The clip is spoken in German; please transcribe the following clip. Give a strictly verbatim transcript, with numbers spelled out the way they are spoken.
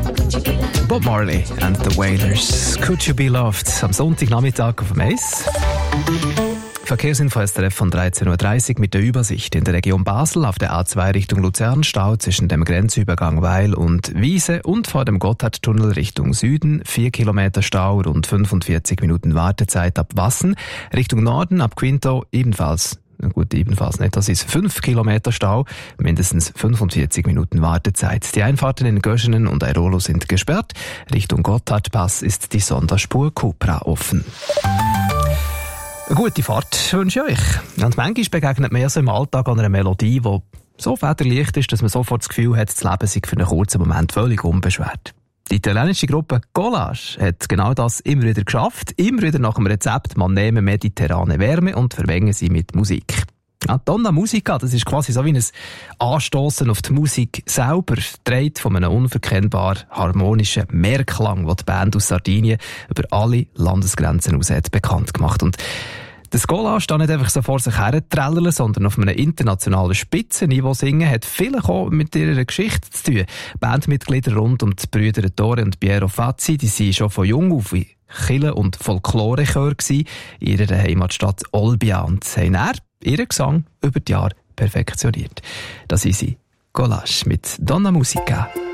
Bob Marley and the Wailers. Could You Be Loved? Am Sonntagnachmittag auf dem Eis. Verkehrsinfo S R F von dreizehn Uhr dreißig mit der Übersicht. In der Region Basel auf der A zwei Richtung Luzern Stau zwischen dem Grenzübergang Weil und Wiese und vor dem Gotthardtunnel Richtung Süden vier Kilometer Stau, rund fünfundvierzig Minuten Wartezeit ab Wassen. Richtung Norden ab Quinto ebenfalls. Gut, ebenfalls nicht. Das ist fünf Kilometer Stau, mindestens fünfundvierzig Minuten Wartezeit. Die Einfahrten in Göschenen und Airolo sind gesperrt. Richtung Gotthardpass ist die Sonderspur Cupra offen. Eine gute Fahrt wünsche ich euch. Und manchmal begegnet mir so im Alltag an einer Melodie, die so federleicht ist, dass man sofort das Gefühl hat, das Leben sei für einen kurzen Moment völlig unbeschwert. Die italienische Gruppe Collage hat genau das immer wieder geschafft. Immer wieder nach dem Rezept, man nehme mediterrane Wärme und vermenge sie mit Musik. Ja, Donna Musica, das ist quasi so wie ein Anstossen auf die Musik selber, dreht von einem unverkennbar harmonischen Mehrklang, den die Band aus Sardinien über alle Landesgrenzen aus hat bekannt gemacht. Und das Collage steht nicht einfach so vor sich her trällern, sondern auf einem internationalen Spitzenniveau singen, hat vielleicht auch mit ihrer Geschichte zu tun. Bandmitglieder rund um die Brüder Ettore und Piero Fazzi, die sind schon von jung auf wie Kirche- und Folklorechör in ihrer Heimatstadt Olbia und haben dann ihren Gesang über die Jahre perfektioniert. Das ist sie, Collage mit Donna Musica.